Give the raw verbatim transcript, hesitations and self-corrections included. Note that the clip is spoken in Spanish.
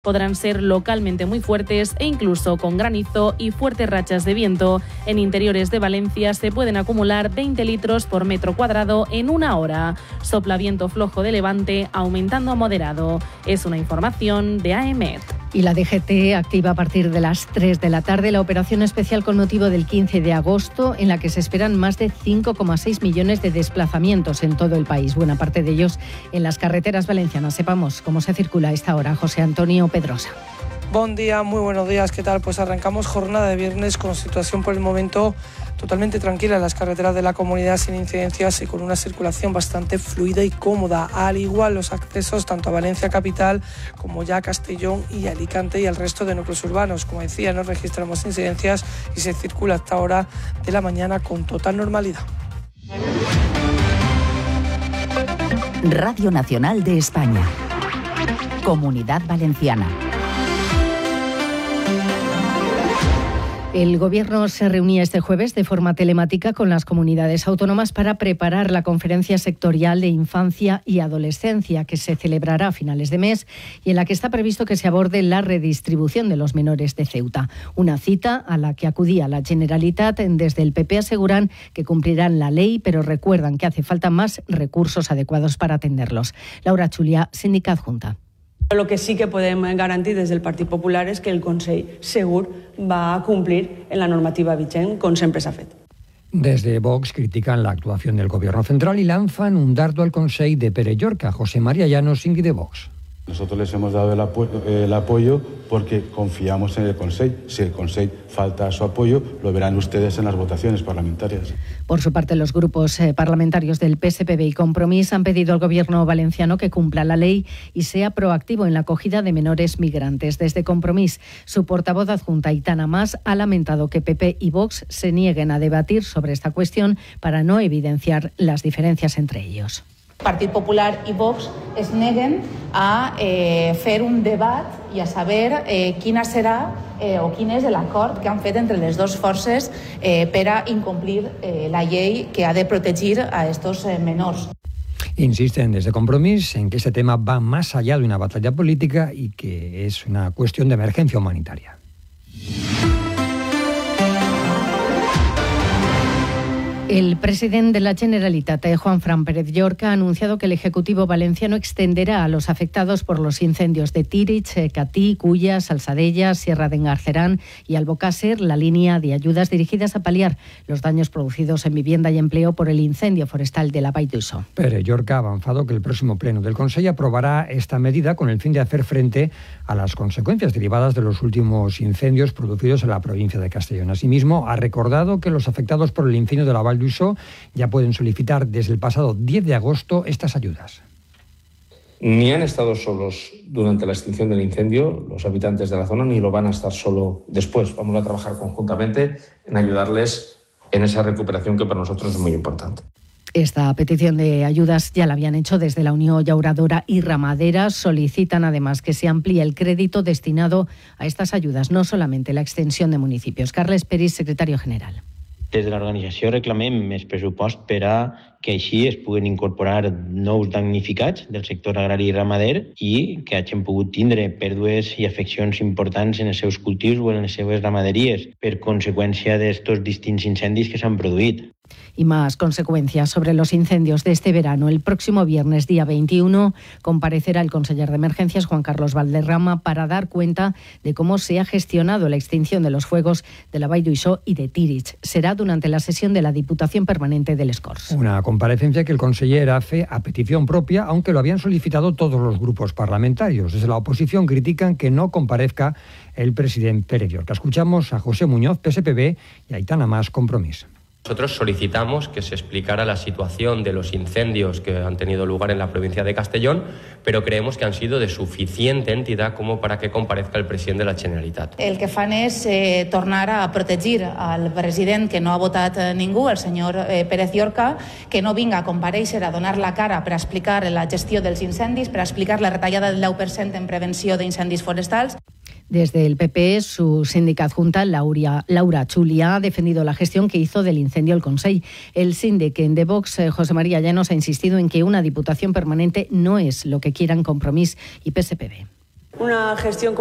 podrán ser localmente muy fuertes e incluso con granizo y fuertes rachas de viento. En interiores de Valencia se pueden acumular veinte litros por metro cuadrado en una hora. Sopla viento flojo de levante, aumentando a moderado. Es una información de A E M E T. Y la D G T activa a partir de las tres de la tarde la operación especial con motivo del quince de agosto, en la que se esperan más de cinco coma seis millones de desplazamientos en todo el país, buena parte de ellos en las carreteras valencianas. Sepamos cómo se circula a esta hora. José Antonio Pedrosa. Buen día, muy buenos días, ¿qué tal? Pues arrancamos jornada de viernes con situación por el momento totalmente tranquila en las carreteras de la comunidad, sin incidencias y con una circulación bastante fluida y cómoda. Al igual los accesos tanto a Valencia capital como ya a Castellón y Alicante y al resto de núcleos urbanos. Como decía, no registramos incidencias y se circula hasta hora de la mañana con total normalidad. Radio Nacional de España. Comunidad Valenciana. El Gobierno se reunía este jueves de forma telemática con las comunidades autónomas para preparar la conferencia sectorial de infancia y adolescencia que se celebrará a finales de mes y en la que está previsto que se aborde la redistribución de los menores de Ceuta. Una cita a la que acudía la Generalitat. Desde el P P aseguran que cumplirán la ley, pero recuerdan que hace falta más recursos adecuados para atenderlos. Laura Chulia, síndica adjunta. Lo que sí que podem garantir des del Partit Popular és que el Consell segur va a complir en la normativa vigent, com sempre s'ha fet. Desde Vox critican la actuación del Gobierno central y lanzan un dardo al Consell de Pere Llorca. José María Llanos, síndic de Vox. Nosotros les hemos dado el apoyo, el apoyo porque confiamos en el Consell. Si el Consell falta a su apoyo, lo verán ustedes en las votaciones parlamentarias. Por su parte, los grupos eh, parlamentarios del P S P B y Compromís han pedido al Gobierno valenciano que cumpla la ley y sea proactivo en la acogida de menores migrantes. Desde Compromís, su portavoz adjunta, Aitana Mas, ha lamentado que P P y Vox se nieguen a debatir sobre esta cuestión para no evidenciar las diferencias entre ellos. Partit Popular i Vox es neguen a eh, fer un debat i a saber eh, quina serà eh, o quin és l'acord que han fet entre les dues forces eh, per a incomplir eh, la llei que ha de protegir a estos eh, menors. Insisten desde Compromís en que este tema va más allá de una batalla política y que es una cuestión de emergencia humanitaria. El presidente de la Generalitat, Juanfran Pérez Llorca, ha anunciado que el Ejecutivo valenciano extenderá a los afectados por los incendios de Tírig, Catí, Culla, Salsadella, Sierra de Engarcerán y Albocàsser la línea de ayudas dirigidas a paliar los daños producidos en vivienda y empleo por el incendio forestal de la Vall d'Uixó. Pérez Llorca ha avanzado que el próximo pleno del Consell aprobará esta medida con el fin de hacer frente a las consecuencias derivadas de los últimos incendios producidos en la provincia de Castellón. Asimismo, ha recordado que los afectados por el incendio de la Vall d'Uixó ya pueden solicitar desde el pasado diez de agosto estas ayudas. Ni han estado solos durante la extinción del incendio los habitantes de la zona, ni lo van a estar solo después. Vamos a trabajar conjuntamente en ayudarles en esa recuperación que para nosotros es muy importante. Esta petición de ayudas ya la habían hecho desde la Unión Llauradora y Ramadera. Solicitan además que se amplíe el crédito destinado a estas ayudas, no solamente la extensión de municipios. Carles Peris, secretario general. Des de l'organització reclamem més pressupost per a que així es puguen incorporar nous damnificats del sector agrari i ramader i que hagin pogut tindre pèrdues i afeccions importants en els seus cultius o en les seves ramaderies per conseqüència d'estos distints incendis que s'han produït. Y más consecuencias sobre los incendios de este verano. El próximo viernes, día veintiuno, comparecerá el conseller de Emergencias, Juan Carlos Valderrama, para dar cuenta de cómo se ha gestionado la extinción de los fuegos de la Vall d'Uixó y de Tírig. Será durante la sesión de la Diputación Permanente del Escors. Una comparecencia que el conseller hace a petición propia, aunque lo habían solicitado todos los grupos parlamentarios. Desde la oposición critican que no comparezca el presidente Pérez Llorca. Escuchamos a José Muñoz, P S P B, y a Aitana Mas, Compromís. Nosotros solicitamos que se explicara la situación de los incendios que han tenido lugar en la provincia de Castellón, pero creemos que han sido de suficiente entidad como para que comparezca el presidente de la Generalitat. El que fan és eh, tornar a protegir al president que no ha votat ningú, el senyor eh, Pérez Llorca, que no vinga a comparèixer a donar la cara per a explicar la gestió dels incendis, per a explicar la retallada del deu per cent en prevenció d'incendis forestals. Desde el P P, su síndica adjunta, Laura, Laura Chulia, ha defendido la gestión que hizo del incendio el Consell. El síndic de Vox, José María Llanos, ha insistido en que una diputación permanente no es lo que quieran Compromís y P S P B. una gestión